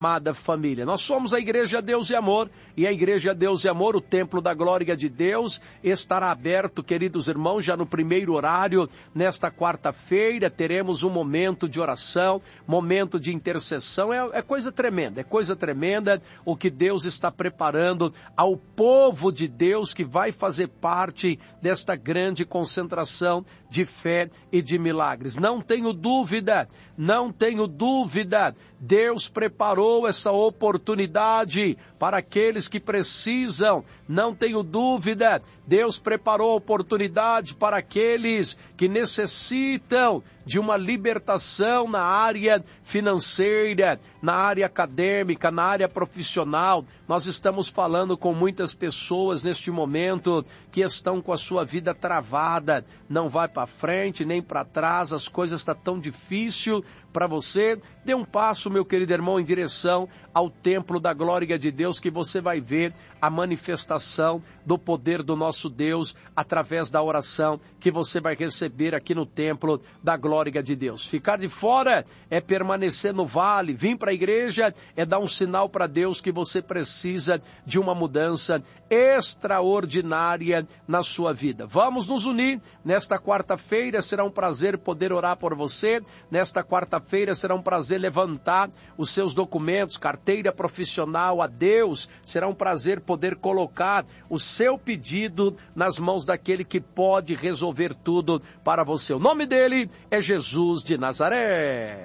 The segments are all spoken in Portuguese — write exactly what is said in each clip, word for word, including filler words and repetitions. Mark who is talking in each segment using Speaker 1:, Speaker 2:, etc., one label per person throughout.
Speaker 1: Amada família, nós somos a Igreja Deus e Amor, e a Igreja Deus e Amor, o Templo da Glória de Deus, estará aberto, queridos irmãos, já no primeiro horário, nesta quarta-feira, teremos um momento de oração, momento de intercessão, é, é coisa tremenda, é coisa tremenda o que Deus está preparando ao povo de Deus que vai fazer parte desta grande concentração de fé e de milagres. Não tenho dúvida, não tenho dúvida, Deus preparou essa oportunidade para aqueles que precisam, não tenho dúvida, Deus preparou a oportunidade para aqueles que necessitam de uma libertação na área financeira, na área acadêmica, na área profissional. Nós estamos falando com muitas pessoas neste momento que estão com a sua vida travada, não vai para frente nem para trás, as coisas estão tão difícil para você. Dê um passo, meu querido irmão, em direção ao templo da glória de Deus, que você vai ver a manifestação do poder do nosso Deus através da oração que você vai receber aqui no templo da glória de Deus. Ficar de fora é permanecer no vale, vir para a igreja é dar um sinal para Deus que você precisa de uma mudança extraordinária na sua vida. Vamos nos unir nesta quarta-feira, será um prazer poder orar por você. Nesta quarta-feira será um prazer levantar os seus documentos, carteira profissional a Deus. Será um prazer poder colocar o seu pedido nas mãos daquele que pode resolver tudo para você. O nome dele é Jesus de Nazaré.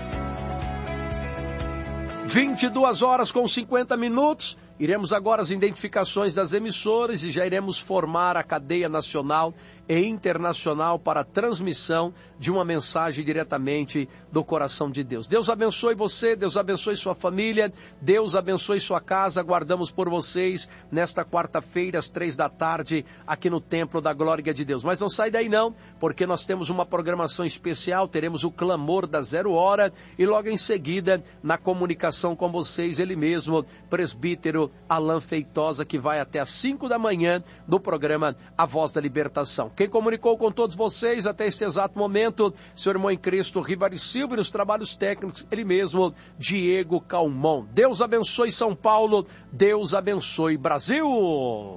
Speaker 1: vinte e duas horas com cinquenta minutos. Iremos agora às identificações das emissoras e já iremos formar a cadeia nacional e internacional para a transmissão de uma mensagem diretamente do coração de Deus. Deus abençoe você, Deus abençoe sua família, Deus abençoe sua casa. Aguardamos por vocês nesta quarta-feira, às três da tarde, aqui no Templo da Glória de Deus. Mas não sai daí não, porque nós temos uma programação especial, teremos o Clamor da Zero Hora e logo em seguida, na comunicação com vocês, ele mesmo, presbítero Alain Feitosa, que vai até às cinco da manhã do programa A Voz da Libertação. Quem comunicou com todos vocês até este exato momento, seu irmão em Cristo, Rivari Silva, e nos trabalhos técnicos, ele mesmo, Diego Calmon. Deus abençoe São Paulo, Deus abençoe Brasil!